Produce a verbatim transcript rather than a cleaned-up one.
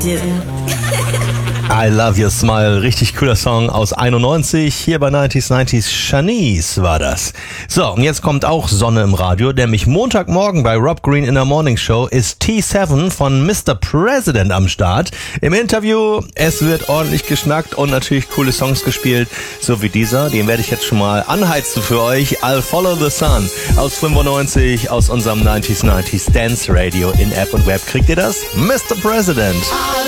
do. I Love Your Smile, richtig cooler Song aus einundneunzig, hier bei neunzig neunzig, Shanice war das. So, und jetzt kommt auch Sonne im Radio, nämlich Montagmorgen bei Rob Green in der Morning Show ist T sieben von Mister President am Start. Im Interview, es wird ordentlich geschnackt und natürlich coole Songs gespielt, so wie dieser, den werde ich jetzt schon mal anheizen für euch. I'll Follow the Sun aus fünfundneunzig, aus unserem neunzig neunzig Dance Radio in App und Web. Kriegt ihr das? Mister President.